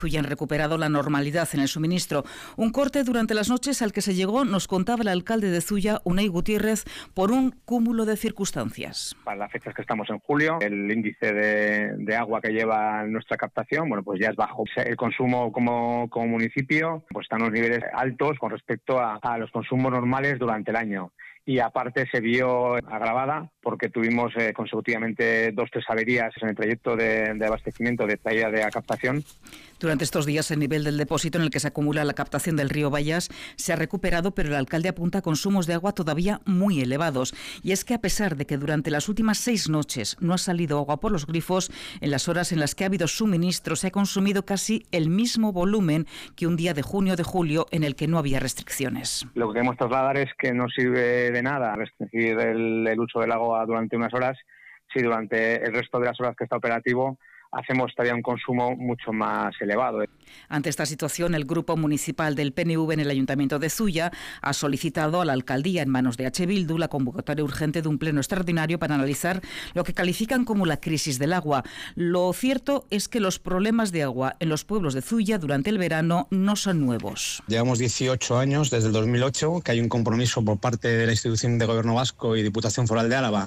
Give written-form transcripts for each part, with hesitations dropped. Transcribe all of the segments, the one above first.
Ya han recuperado la normalidad en el suministro. Un corte durante las noches al que se llegó, nos contaba el alcalde de Zuya, Unai Gutiérrez, por un cúmulo de circunstancias. Para las fechas que estamos en julio, el índice de agua que lleva nuestra captación, pues ya es bajo. El consumo como municipio pues está en unos niveles altos con respecto a los consumos normales durante el año. Y aparte se vio agravada porque tuvimos consecutivamente 2-3 averías en el trayecto de abastecimiento de traída de la captación. Durante estos días el nivel del depósito en el que se acumula la captación del río Bayas se ha recuperado, pero el alcalde apunta a consumos de agua todavía muy elevados. Y es que a pesar de que durante las últimas 6 noches no ha salido agua por los grifos, en las horas en las que ha habido suministro se ha consumido casi el mismo volumen que un día de junio o de julio en el que no había restricciones. Lo que queremos trasladar es que no sirve de nada restringir el uso del agua durante unas horas si durante el resto de las horas que está operativo hacemos todavía un consumo mucho más elevado. Ante esta situación, el grupo municipal del PNV en el Ayuntamiento de Zuya ha solicitado a la alcaldía, en manos de H. Bildu, la convocatoria urgente de un pleno extraordinario para analizar lo que califican como la crisis del agua. Lo cierto es que los problemas de agua en los pueblos de Zuya durante el verano no son nuevos. Llevamos 18 años, desde el 2008, que hay un compromiso por parte de la institución de Gobierno Vasco y Diputación Foral de Álava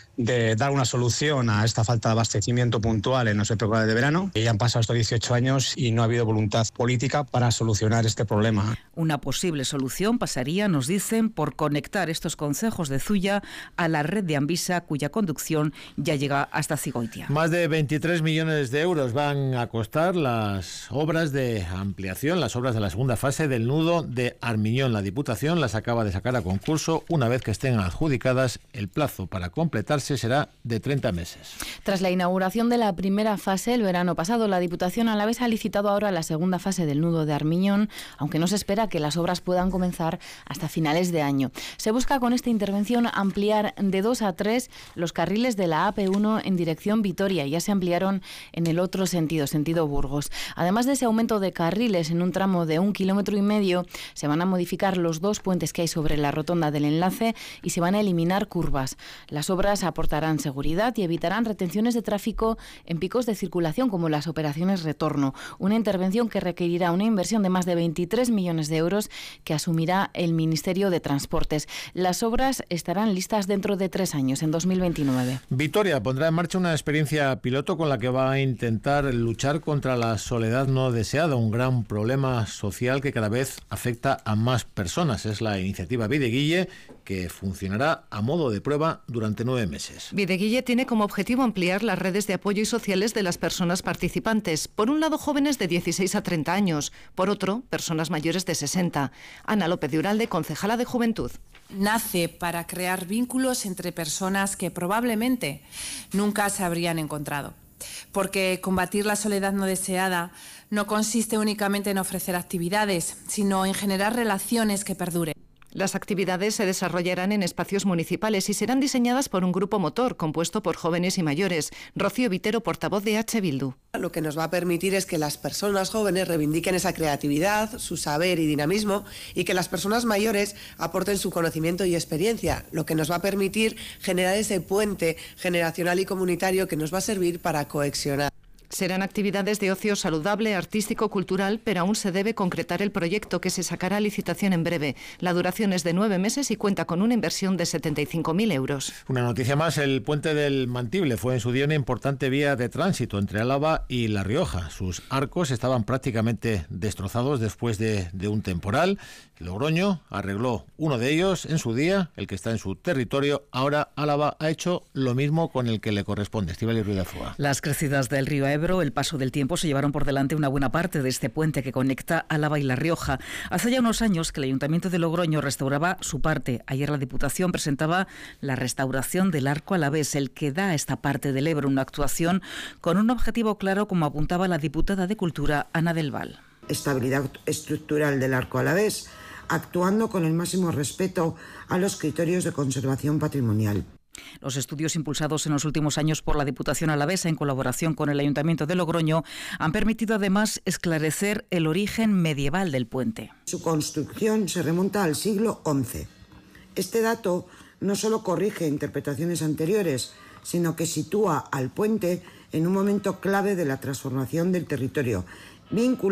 de dar una solución a esta falta de abastecimiento puntual en las épocas de verano. Y han pasado estos 18 años y no ha habido voluntad política para solucionar este problema. Una posible solución pasaría, nos dicen, por conectar estos concejos de Zuya a la red de Anvisa, cuya conducción ya llega hasta Zigoitia. Más de 23 millones de euros van a costar las obras de ampliación, las obras de la segunda fase del nudo de Armiñón. La Diputación las acaba de sacar a concurso. Una vez que estén adjudicadas, el plazo para completarse será de 30 meses. Tras la inauguración de la primera fase el verano pasado, la Diputación Alavesa ha licitado ahora la segunda fase del nudo de Armiñón, aunque no se espera que las obras puedan comenzar hasta finales de año. Se busca con esta intervención ampliar de 2 a 3 los carriles de la AP1 en dirección Vitoria. Ya se ampliaron en el otro sentido Burgos. Además de ese aumento de carriles en un tramo de 1,5 kilómetros, se van a modificar los 2 puentes que hay sobre la rotonda del enlace y se van a eliminar curvas. Las obras aportarán seguridad y evitarán retenciones de tráfico en picos de circulación como las operaciones retorno. Una intervención que requerirá una inversión de más de 23 millones de euros que asumirá el Ministerio de Transportes. Las obras estarán listas dentro de 3 años, en 2029. Vitoria pondrá en marcha una experiencia piloto con la que va a intentar luchar contra la soledad no deseada, un gran problema social que cada vez afecta a más personas. Es la iniciativa Videguille, que funcionará a modo de prueba durante 9 meses. Videguille tiene como objetivo ampliar las redes de apoyo y sociales de las personas participantes. Por un lado, jóvenes de 16 a 30 años. Por otro, personas mayores de 60. Ana López de Uralde, concejala de Juventud. Nace para crear vínculos entre personas que probablemente nunca se habrían encontrado. Porque combatir la soledad no deseada no consiste únicamente en ofrecer actividades, sino en generar relaciones que perduren. Las actividades se desarrollarán en espacios municipales y serán diseñadas por un grupo motor compuesto por jóvenes y mayores. Rocío Vitero, portavoz de H. Bildu. Lo que nos va a permitir es que las personas jóvenes reivindiquen esa creatividad, su saber y dinamismo, y que las personas mayores aporten su conocimiento y experiencia, lo que nos va a permitir generar ese puente generacional y comunitario que nos va a servir para cohesionar. Serán actividades de ocio saludable, artístico, cultural, pero aún se debe concretar el proyecto que se sacará a licitación en breve. La duración es de 9 meses y cuenta con una inversión de 75.000 euros. Una noticia más, el puente del Mantible fue en su día una importante vía de tránsito entre Álava y La Rioja. Sus arcos estaban prácticamente destrozados después de un temporal. Logroño arregló uno de ellos en su día, el que está en su territorio. Ahora Álava ha hecho lo mismo con el que le corresponde. Estíbaliz Ruiz de Azúa. Las crecidas del río Ebro, el paso del tiempo, se llevaron por delante una buena parte de este puente que conecta Álava y La Rioja. Hace ya unos años que el Ayuntamiento de Logroño restauraba su parte. Ayer la Diputación presentaba la restauración del arco alavés, el que da a esta parte del Ebro una actuación con un objetivo claro, como apuntaba la diputada de Cultura, Ana del Val. Estabilidad estructural del arco alavés, actuando con el máximo respeto a los criterios de conservación patrimonial. Los estudios impulsados en los últimos años por la Diputación alavesa en colaboración con el Ayuntamiento de Logroño han permitido además esclarecer el origen medieval del puente. Su construcción se remonta al siglo XI. Este dato no solo corrige interpretaciones anteriores, sino que sitúa al puente en un momento clave de la transformación del territorio, vinculado